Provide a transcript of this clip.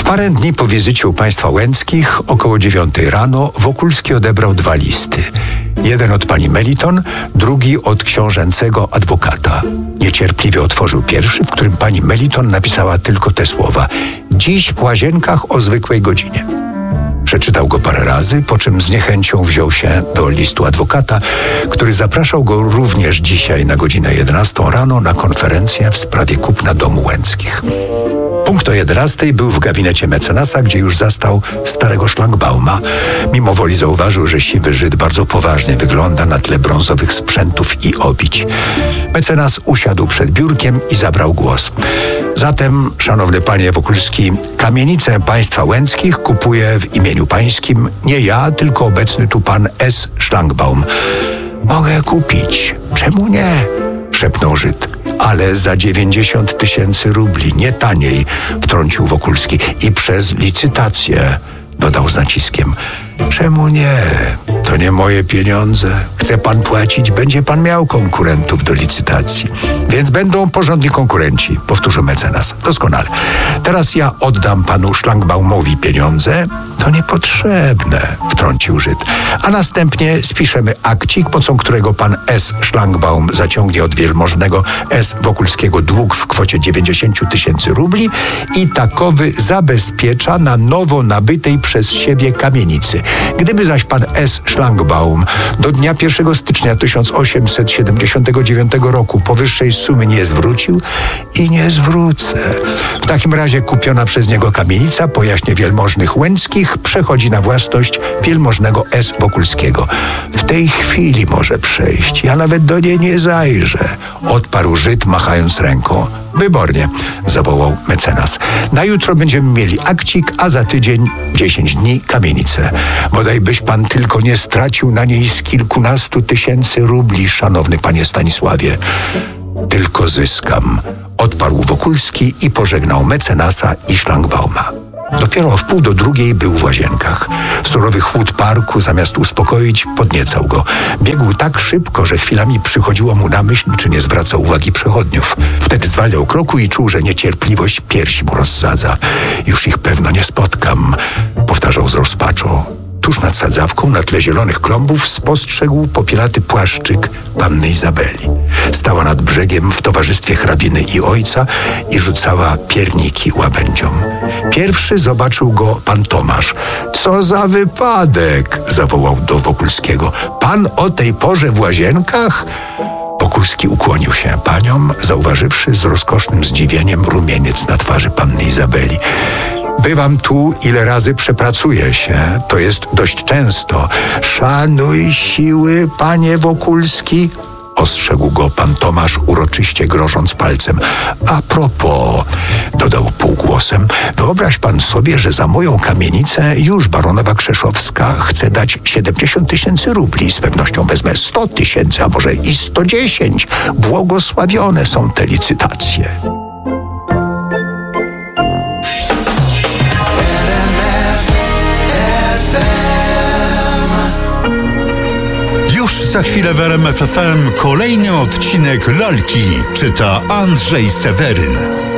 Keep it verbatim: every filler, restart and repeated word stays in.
Parę dni po wizycie u państwa Łęckich, około dziewiątej rano, Wokulski odebrał dwa listy. Jeden od pani Meliton, drugi od książęcego adwokata. Niecierpliwie otworzył pierwszy, w którym pani Meliton napisała tylko te słowa: dziś w Łazienkach o zwykłej godzinie. Przeczytał go parę razy, po czym z niechęcią wziął się do listu adwokata, który zapraszał go również dzisiaj na godzinę jedenastą rano na konferencję w sprawie kupna domu Łęckich. Punkt o jedenastej był w gabinecie mecenasa, gdzie już zastał starego szlangbauma. Mimo woli zauważył, że siwy Żyd bardzo poważnie wygląda na tle brązowych sprzętów i obić. Mecenas usiadł przed biurkiem i zabrał głos. Zatem, szanowny panie Wokulski, kamienicę państwa Łęckich kupuję w imieniu pańskim nie ja, tylko obecny tu pan S. Szlangbaum. Mogę kupić. Czemu nie? Szepnął Żyd. Ale za dziewięćdziesiąt tysięcy rubli, nie taniej, wtrącił Wokulski. I przez licytację, dodał z naciskiem. Czemu nie? To nie moje pieniądze. Chce pan płacić, będzie pan miał konkurentów do licytacji. Więc będą porządni konkurenci, powtórzył mecenas. Doskonale. Teraz ja oddam panu Szlangbaumowi pieniądze. To niepotrzebne, wtrącił Żyd. A następnie spiszemy akcik, mocą którego pan S. Szlangbaum zaciągnie od wielmożnego S. Wokulskiego dług w kwocie dziewięćdziesiąt tysięcy rubli i takowy zabezpiecza na nowo nabytej przez siebie kamienicy. Gdyby zaś pan S. Szlangbaum do dnia pierwszego stycznia tysiąc osiemset siedemdziesiątego dziewiątego roku powyższej sumy nie zwrócił i nie zwrócę. W takim razie kupiona przez niego kamienica po jaśnie wielmożnych Łęckich przechodzi na własność wielmożnego S. Wokulskiego. W tej chwili może przejść. Ja nawet do niej nie zajrzę, odparł Żyd, machając ręką. Wybornie, zawołał mecenas. Na jutro będziemy mieli akcik, a za tydzień, dziesięć dni, kamienicę. Bodaj byś pan tylko nie stracił na niej z kilkunastu tysięcy rubli, szanowny panie Stanisławie. Tylko zyskam, odparł Wokulski i pożegnał mecenasa i Szlangbauma. Dopiero w pół do drugiej był w Łazienkach. Surowy chłód parku, zamiast uspokoić, podniecał go. Biegł tak szybko, że chwilami przychodziło mu na myśl, czy nie zwraca uwagi przechodniów. Wtedy zwalniał kroku i czuł, że niecierpliwość piersi mu rozsadza. Już ich pewno nie spotkam, powtarzał z rozpaczą. Tuż nad sadzawką, na tle zielonych klombów, spostrzegł popielaty płaszczyk panny Izabeli. Stała nad brzegiem w towarzystwie hrabiny i ojca i rzucała pierniki łabędziom. Pierwszy zobaczył go pan Tomasz. Co za wypadek! Zawołał do Wokulskiego. Pan o tej porze w Łazienkach? Wokulski ukłonił się paniom, zauważywszy z rozkosznym zdziwieniem rumieniec na twarzy panny Izabeli. Bywam tu, ile razy przepracuję się. To jest dość często. Szanuj siły, panie Wokulski, ostrzegł go pan Tomasz, uroczyście grożąc palcem. A propos, dodał półgłosem, wyobraź pan sobie, że za moją kamienicę już baronowa Krzeszowska chce dać siedemdziesiąt tysięcy rubli. Z pewnością wezmę sto tysięcy, a może i sto dziesięć. Błogosławione są te licytacje. Już za chwilę w R M F F M kolejny odcinek Lalki czyta Andrzej Seweryn.